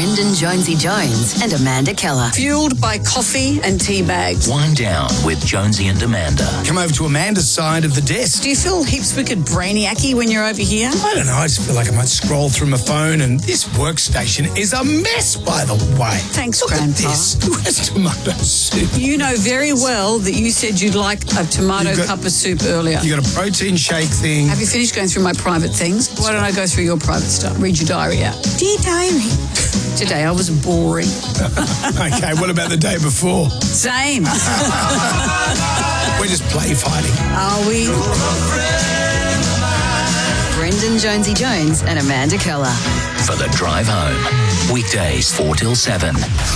Brendan Jonesy Jones and Amanda Keller. Fueled by coffee and tea bags. Wind down with Jonesy and Amanda. Come over to Amanda's side of the desk. Do you feel heaps wicked brainiacy when you're over here? I don't know, I just feel like I might scroll through my phone, and this workstation is a mess, by the way. Thanks, Look Grandpa. at this. Who has tomato soup? You know very well that you said you'd like a tomato cup of soup earlier. You got a protein shake thing. Have you finished going through my private things? Why don't I go through your private stuff? Read your diary out. Dear diary. Today I was boring. Okay, what about the day before? Same. We're just play fighting. Are we? Brendan Jonesy Jones and Amanda Keller. For the drive home. Weekdays 4 till 7.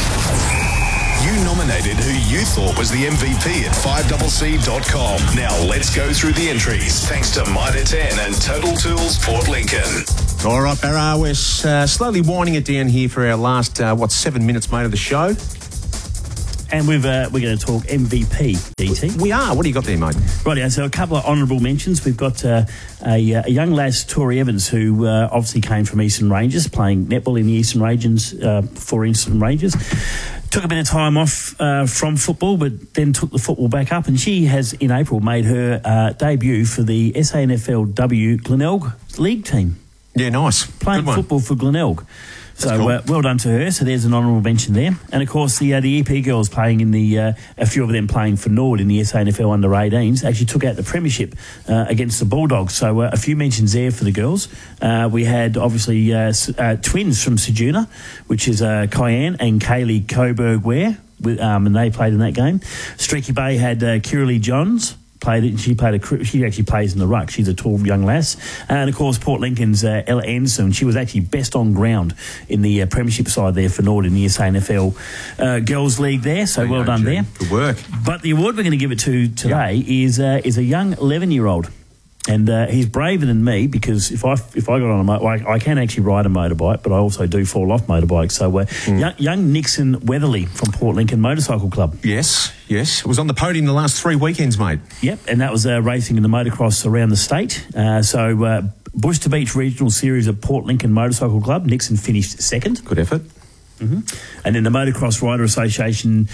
You nominated who you thought was the MVP at 5cc.com. Now let's go through the entries. Thanks to Mitre 10 and Total Tools Port Lincoln. All right, Barra, we're slowly winding it down here for our last, 7 minutes, mate, of the show. And we're going to talk MVP, DT. We are. What do you got there, mate? Right, so a couple of honourable mentions. We've got a young lass, Tori Evans, who obviously came from Eastern Rangers, playing netball in the Eastern Rangers, for Eastern Rangers. Took a bit of time off from football, but then took the football back up, and she has, in April, made her debut for the SANFLW Glenelg League team. Yeah, nice. Playing football for Glenelg. So cool. Well done to her. So there's an honourable mention there. And of course the EP girls playing in the a few of them playing for Nord in the SANFL under 18s actually took out the premiership against the Bulldogs. So a few mentions there for the girls. We had obviously twins from Sejuna, which is Cayenne and Kaylee Coburg-Ware, and they played in that game. Streaky Bay had Kiralee Johns. She actually plays in the ruck. She's a tall young lass. And, of course, Port Lincoln's Ella Anderson. She was actually best on ground in the premiership side there for Nord in the SANFL Girls League there. So well done there. Good work. But the award we're going to give it to today is a young 11-year-old. And he's braver than me because if I got on a motorbike, I can actually ride a motorbike, but I also do fall off motorbikes. So young Nixon Weatherly from Port Lincoln Motorcycle Club. Yes. It was on the podium the last 3 weekends, mate. Yep, and that was racing in the motocross around the state. Bush to Beach Regional Series at Port Lincoln Motorcycle Club, Nixon finished second. Good effort. Mm-hmm. And then the Motocross Rider Association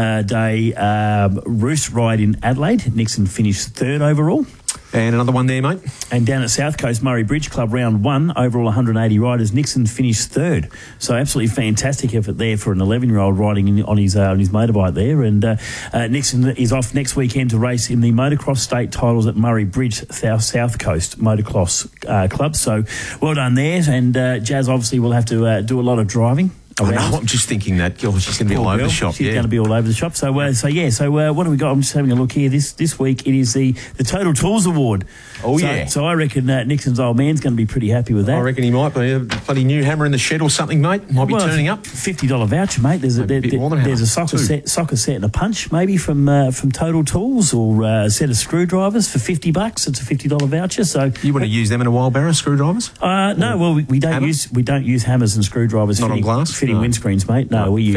Day Roost Ride in Adelaide, Nixon finished third overall. And another one there, mate. And down at South Coast Murray Bridge Club, round 1, overall 180 riders, Nixon finished third. So absolutely fantastic effort there for an 11-year-old riding on his motorbike there. And Nixon is off next weekend to race in the motocross state titles at Murray Bridge South Coast Motocross Club. So well done there. And Jazz obviously will have to do a lot of driving. I know, I'm just thinking that she's going to be all over the shop. She's going to be all over the shop. So what do we got? I'm just having a look here. This week it is the Total Tools Award. So I reckon Nixon's old man's going to be pretty happy with that. I reckon he might be. A bloody new hammer in the shed or something, mate. Might be turning up. $50 voucher, mate. There's a soccer set and a punch maybe from Total Tools, or a set of screwdrivers for $50. It's a $50 voucher. So you want to use them in a while, Barra, screwdrivers? No. Well, we don't use hammers and screwdrivers. Not on glass. Fitting windscreens, mate. No, we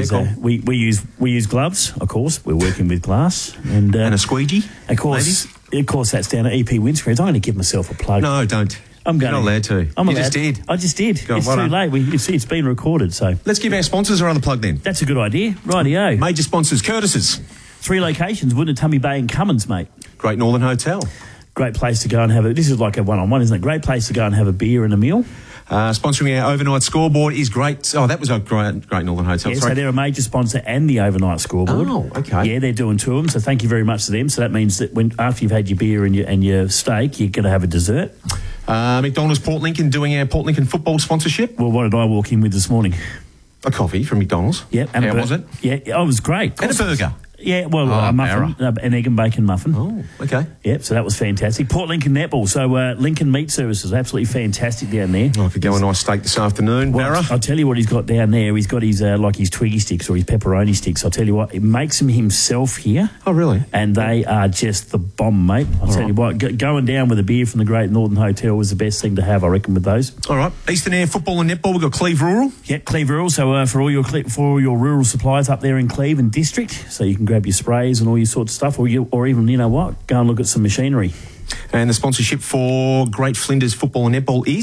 use gloves. Of course, we're working with glass and a squeegee. Of course, that's down at EP Windscreens. I'm going to give myself a plug. No, don't. You're not allowed to. Just did. I just did. It's too late. It's been recorded. So let's give our sponsors another plug then. That's a good idea. Rightio. Major sponsors, Curtis's. 3 locations: Woonatummy Bay and Cummins, mate. Great Northern Hotel. Great place to go and have this is like a one-on-one, isn't it? Great place to go and have a beer and a meal. Sponsoring our overnight scoreboard is great. Oh, that was a great Northern Hotel. Yeah, so they're a major sponsor and the overnight scoreboard. Oh, okay. Yeah, they're doing 2 of them. So thank you very much to them. So that means that after you've had your beer and your steak, you're going to have a dessert. McDonald's Port Lincoln doing our Port Lincoln football sponsorship. Well, what did I walk in with this morning? A coffee from McDonald's. Yep. How was it? Yeah, it was great. And a burger. Yeah, well, a muffin, an egg and bacon muffin. Oh, okay. Yep, so that was fantastic. Port Lincoln Netball, so Lincoln Meat Services, absolutely fantastic down there. I could go a nice steak this afternoon, Barra. I'll tell you what he's got down there. He's got his his Twiggy sticks or his pepperoni sticks. I'll tell you what, he makes them himself here. Oh, really? And they are just the bomb, mate. I'll tell you what, going down with a beer from the Great Northern Hotel was the best thing to have, I reckon, with those. All right, Eastern Air Football and Netball, we've got Cleve Rural. Yep, Cleve Rural, so for all your rural supplies up there in Cleve and District, so you can grab your sprays and all your sorts of stuff, or even, you know what, go and look at some machinery. And the sponsorship for Great Flinders Football and Netball is?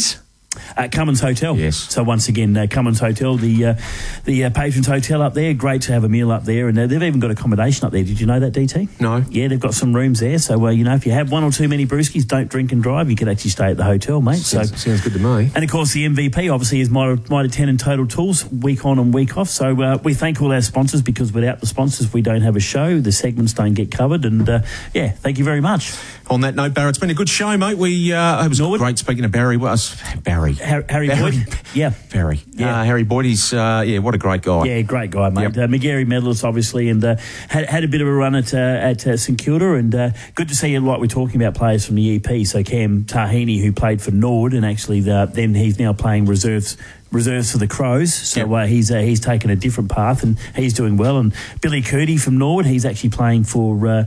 Cummins Hotel. Yes. So once again, Cummins Hotel, the Patrons Hotel up there. Great to have a meal up there, and they've even got accommodation up there. Did you know that, DT? No. Yeah, they've got some rooms there. So if you have one or too many brewskis, don't drink and drive. You can actually stay at the hotel, mate. Sounds good to me. And of course, the MVP obviously is Mitre 10 and Total Tools, week on and week off. So we thank all our sponsors, because without the sponsors, we don't have a show. The segments don't get covered, and thank you very much. On that note, Barry, it's been a good show, mate. It was great speaking to Barry. Barry. Harry Boyd. Yeah. Barry. Yeah. Harry Boyd, he's, what a great guy. Yeah, great guy, mate. Yep. Magarey medalist, obviously, and had a bit of a run at St Kilda, and good to see, like we're talking about, players from the EP. So Cam Tahini, who played for Nord, and actually then he's now playing reserves for the Crows, so he's taken a different path and he's doing well. And Billy Cootie from Nord, he's actually playing for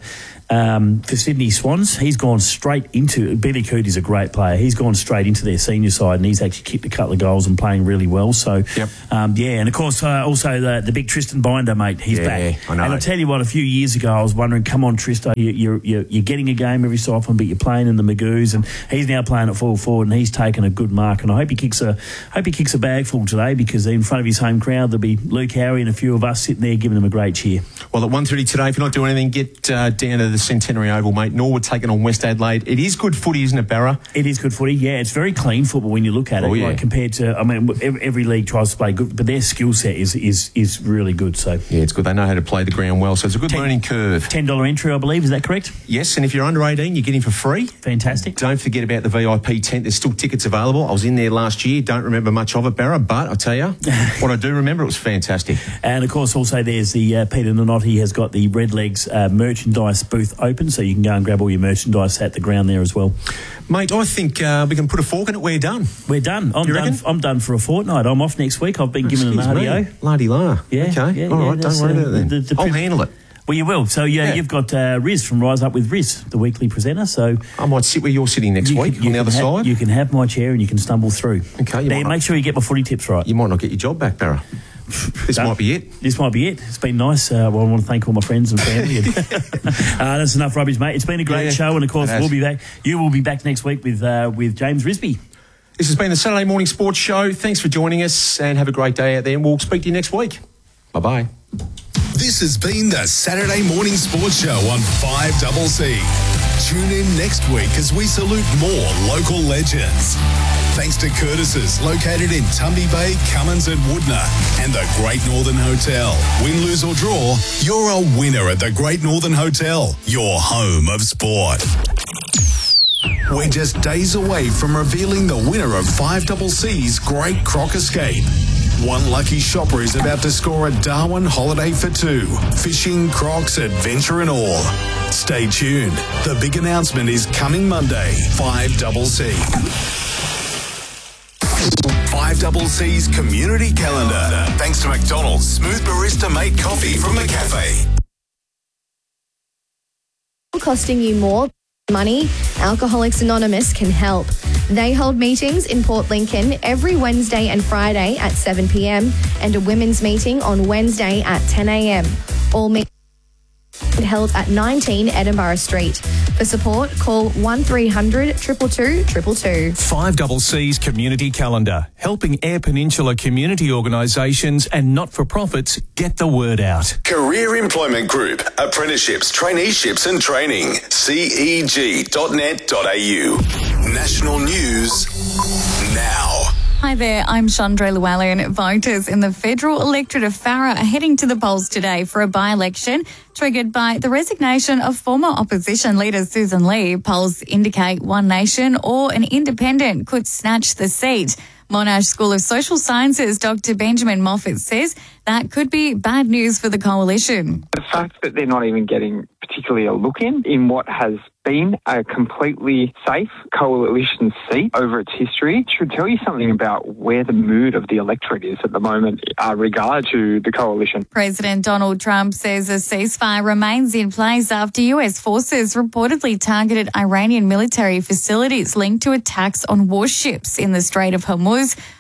Sydney Swans. He's gone straight into... Billy Cootie's a great player. He's gone straight into their senior side, and he's actually kicked a couple of goals and playing really well. So, and of course, also the big Tristan Binder, mate, he's back. I know. And I'll tell you what, a few years ago, I was wondering, come on, Tristan, you're getting a game every so often, but you're playing in the Magoos, and he's now playing at full forward, and he's taken a good mark. And I hope he kicks a bag full today, because in front of his home crowd, there'll be Luke Howie and a few of us sitting there giving him a great cheer. Well, at 1:30 today, if you're not doing anything, get down to the Centenary Oval, mate. Norwood taking on West Adelaide. It is good footy, isn't it, Barra? It is good footy, yeah. It's very clean football when you look at it. Yeah. Like, compared to, every league tries to play good, but their skill set is really good. So yeah, it's good. They know how to play the ground well, so it's a good learning curve. $10 entry, I believe. Is that correct? Yes, and if you're under 18, you're getting for free. Fantastic. Don't forget about the VIP tent. There's still tickets available. I was in there last year. Don't remember much of it, Barra, but I tell you, what I do remember, it was fantastic. And of course, also there's the Peter Nanotti has got the Red Legs merchandise booth open, so you can go and grab all your merchandise at the ground there as well. Mate, I think we can put a fork in it. We're done. We're done. I'm done for a fortnight. I'm off next week. I've been given an RDO. La-di-la. Yeah. Okay. Yeah, all right, don't worry about it then. I'll handle it. Well, you will. So, you've got Riz from Rise Up with Riz, the weekly presenter. So I might sit where you're sitting next week on the other side. You can have my chair and you can stumble through. Okay. Make sure you get my footy tips right. You might not get your job back, Barra. This might be it. This might be it. It's been nice. I want to thank all my friends and family. That's enough rubbish, mate. It's been a great show, and of course we'll be back. You will be back next week with James Risby. This has been the Saturday Morning Sports Show. Thanks for joining us, and have a great day out there, and we'll speak to you next week. Bye-bye. This has been the Saturday Morning Sports Show on 5CC. Tune in next week as we salute more local legends. Thanks to Curtis's, located in Tumby Bay, Cummins and Woodner, and the Great Northern Hotel. Win, lose or draw, you're a winner at the Great Northern Hotel, your home of sport. We're just days away from revealing the winner of 5CC's Great Croc Escape. One lucky shopper is about to score a Darwin holiday for two. Fishing, crocs, adventure and all. Stay tuned. The big announcement is coming Monday, 5CC. 5CC's community calendar. Thanks to McDonald's Smooth Barista Made Coffee from the cafe. Costing you more money, Alcoholics Anonymous can help. They hold meetings in Port Lincoln every Wednesday and Friday at 7 p.m. and a women's meeting on Wednesday at 10 a.m. All meetings held at 19 Edinburgh Street. For support, call 1300 222 222. 5CC's community calendar, helping Eyre Peninsula community organisations and not-for-profits get the word out. Career Employment Group, apprenticeships, traineeships and training. CEG.net.au. National news now. Hi there, I'm Chandra Llewellyn. Voters in the federal electorate of Farrer are heading to the polls today for a by-election triggered by the resignation of former opposition leader Susan Lee. Polls indicate One Nation or an independent could snatch the seat. Monash School of Social Sciences Dr. Benjamin Moffat says that could be bad news for the coalition. The fact that they're not even getting particularly a look in what has been a completely safe coalition seat over its history should tell you something about where the mood of the electorate is at the moment regard to the coalition. President Donald Trump says a ceasefire remains in place after US forces reportedly targeted Iranian military facilities linked to attacks on warships in the Strait of Hormuz.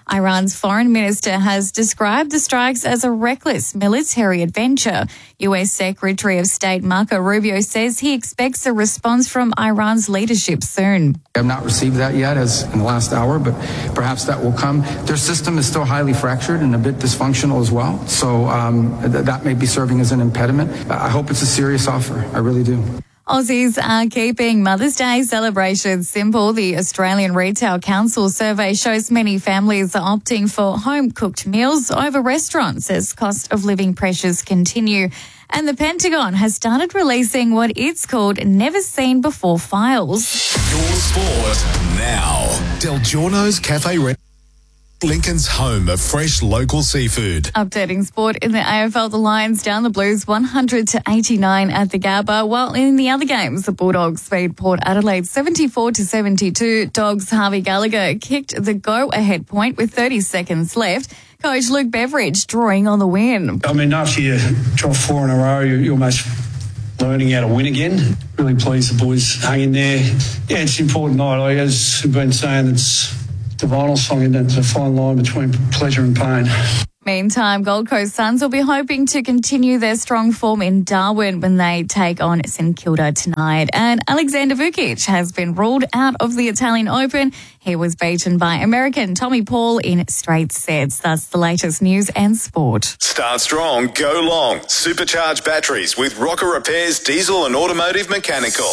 Iran's foreign minister has described the strikes as a reckless military adventure. US Secretary of State Marco Rubio says he expects a response from Iran's leadership soon. I have not received that yet, as in the last hour, but perhaps that will come. Their system is still highly fractured and a bit dysfunctional as well, so that may be serving as an impediment. I hope it's a serious offer. I really do. Aussies are keeping Mother's Day celebrations simple. The Australian Retail Council survey shows many families are opting for home-cooked meals over restaurants as cost of living pressures continue. And the Pentagon has started releasing what it's called never-seen-before files. Your sport now. Del Giorno's Cafe Lincoln's home of fresh local seafood. Updating sport in the AFL, the Lions down the Blues 100-89 at the Gabba, while in the other games, the Bulldogs beat Port Adelaide 74-72. Dogs' Harvey Gallagher kicked the go-ahead point with 30 seconds left. Coach Luke Beveridge drawing on the win. I mean, after you drop 4 in a row, you're almost learning how to win again. Really pleased the boys hung in there. Yeah, it's an important night. As we've been saying, it's the vinyl song, and it's a fine line between pleasure and pain. Meantime, Gold Coast Suns will be hoping to continue their strong form in Darwin when they take on St Kilda tonight. And Alexander Vukic has been ruled out of the Italian Open. He was beaten by American Tommy Paul in straight sets. That's the latest news and sport. Start strong, go long. Supercharged batteries with Rocker Repairs Diesel and Automotive Mechanical.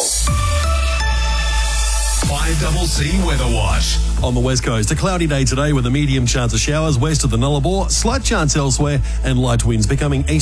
5CC Weather Watch. On the west coast, a cloudy day today with a medium chance of showers west of the Nullarbor, slight chance elsewhere, and light winds becoming east.